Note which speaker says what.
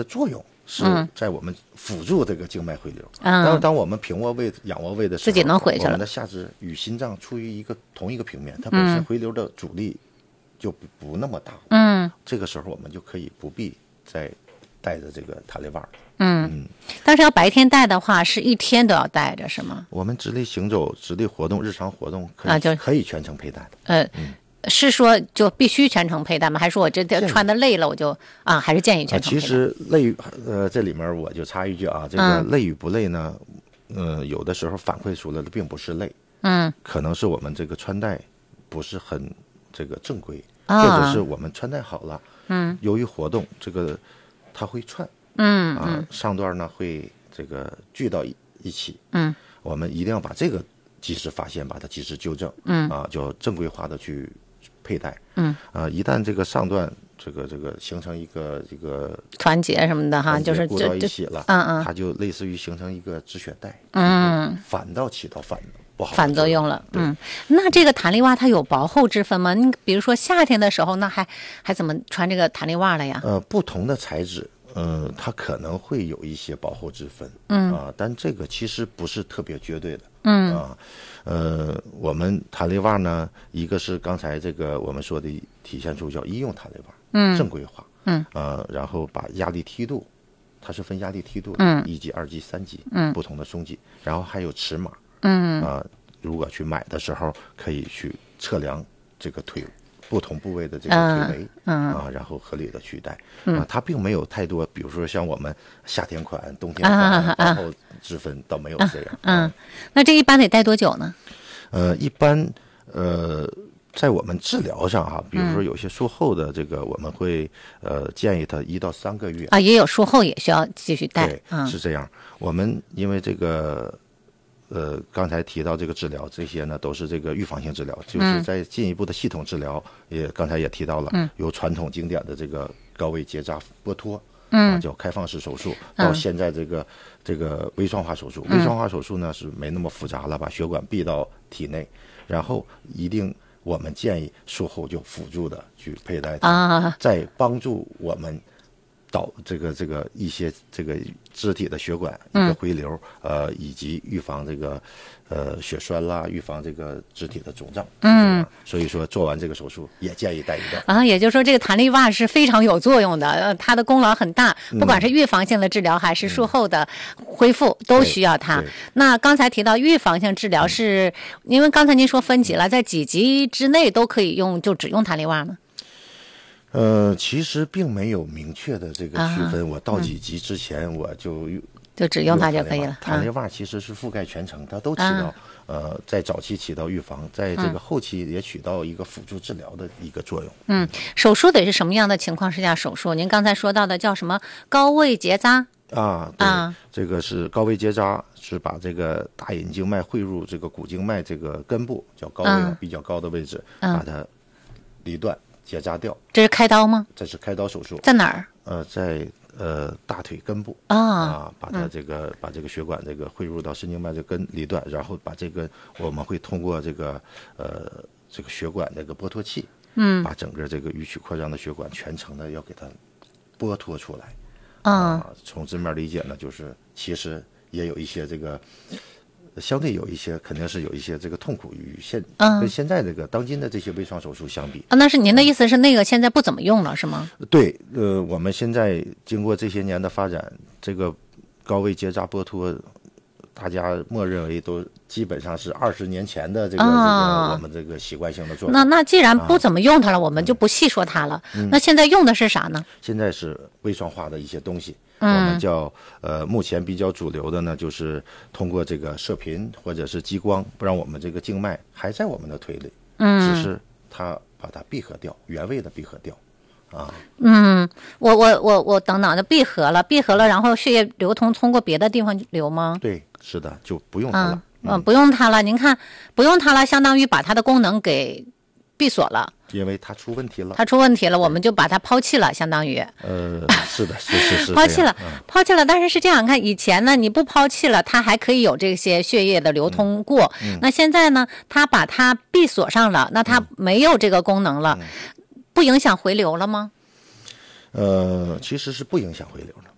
Speaker 1: 作用是在我们辅助这个静脉回流。当我们平卧位、仰卧位的时候，
Speaker 2: 自己能回去了。
Speaker 1: 我们的下肢与心脏处于同一个平面，它本身回流的阻力就不那么大。这个时候我们就可以不必再带着这个弹力袜。
Speaker 2: 但是要白天带的话，是一天都要带着，是吗？
Speaker 1: 我们直立行走、直立活动、日常活动可以全程佩戴
Speaker 2: 的。是说就必须全程佩戴吗？还是我这穿的累了我就还是建议全程佩戴？
Speaker 1: 其实累这里面我就插一句啊，这个累与不累呢，有的时候反馈出来的并不是累，可能是我们这个穿戴不是很这个正规，或者是我们穿戴好了，由于活动这个它会串，上段呢会这个聚到一起，我们一定要把这个及时发现，把它及时纠正，就正规化的去佩戴，一旦这个上段这个形成一个这个
Speaker 2: 团结什么的哈，就是
Speaker 1: 裹到一起了，它就类似于形成一个止血带，反倒起到不好
Speaker 2: 反作用了。那这个弹力袜它有薄厚之分吗？你比如说夏天的时候，那还怎么穿这个弹力袜了呀？
Speaker 1: 不同的材质，它可能会有一些薄厚之分，但这个其实不是特别绝对的，我们弹力袜呢，一个是刚才这个我们说的体现出叫医用弹力袜，正规化，然后把压力梯度，它是分压力梯度的，1级、2级、3级，不同的松级，然后还有尺码，如果去买的时候可以去测量这个腿不同部位的这个腿围，然后合理的去戴，它并没有太多，比如说像我们夏天款、冬天款，然后之分倒没有这样。
Speaker 2: 那这一般得戴多久呢？
Speaker 1: 一般在我们治疗上比如说有些术后的这个，我们会建议他1到3个月
Speaker 2: 也有术后也需要继续戴，
Speaker 1: 对，是这样。我们因为这个刚才提到这个治疗，这些呢都是这个预防性治疗，就是在进一步的系统治疗，刚才也提到了，由传统经典的这个高位结扎剥脱，叫开放式手术，到现在这个微创化手术。微创化手术呢是没那么复杂了，把血管闭到体内，然后我们建议术后就辅助的去佩戴它，再帮助我们导这个一些这个肢体的血管一个回流，以及预防这个血栓啦，预防这个肢体的肿胀。所以说做完这个手术也建议戴一戴。
Speaker 2: 也就是说这个弹力袜是非常有作用的，它的功劳很大，不管是预防性的治疗还是术后的恢复，都需要它。那刚才提到预防性治疗是，因为刚才您说分级了，在几级之内都可以用，就只用弹力袜吗？
Speaker 1: 其实并没有明确的这个区分，我到几级之前我就
Speaker 2: 只用它就可以了。
Speaker 1: 弹力袜其实是覆盖全程，它都起到在早期起到预防，在这个后期也起到一个辅助治疗的一个作用。
Speaker 2: 手术得是什么样的情况之下手术？您刚才说到的叫什么高位结扎？
Speaker 1: 对，这个是高位结扎，是把这个大隐静脉汇入这个股静脉这个根部叫高位，比较高的位置，把它离断结扎掉。
Speaker 2: 这是开刀吗？
Speaker 1: 这是开刀手术。
Speaker 2: 在哪儿？
Speaker 1: 在大腿根部把它把这个血管这个汇入到神经脉这根离断，然后把这个我们会通过这个血管这个剥脱器，把整个这个迂曲扩张的血管全程的要给它剥脱出来。从字面理解呢，就是其实也有一些这个。相对有一些肯定是有一些这个痛苦与跟现在这个当今的这些微创手术相比，
Speaker 2: 那是您的意思是那个现在不怎么用了是吗？
Speaker 1: 对，我们现在经过这些年的发展，这个高位结扎剥脱，大家默认为都基本上是20年前的这个我们这个习惯性的做法。
Speaker 2: 那既然不怎么用它了，我们就不细说它了。那现在用的是啥呢？
Speaker 1: 现在是微创化的一些东西。我们叫目前比较主流的呢，就是通过这个射频或者是激光，不让我们这个静脉还在我们的腿里，只是它把它闭合掉，原位的闭合掉。
Speaker 2: 我等等，就闭合了，然后血液流通通过别的地方流吗？
Speaker 1: 对，是的，就不用它了。
Speaker 2: 不用它了。您看，不用它了，相当于把它的功能给闭锁了。
Speaker 1: 因为它出问题了，
Speaker 2: 我们就把它抛弃了，相当于。
Speaker 1: 是的，是
Speaker 2: 抛弃了。但是是这样，看以前呢，你不抛弃了，它还可以有这些血液的流通过。那现在呢，它把它闭锁上了，那它没有这个功能了，不影响回流了吗？
Speaker 1: 其实是不影响回流的。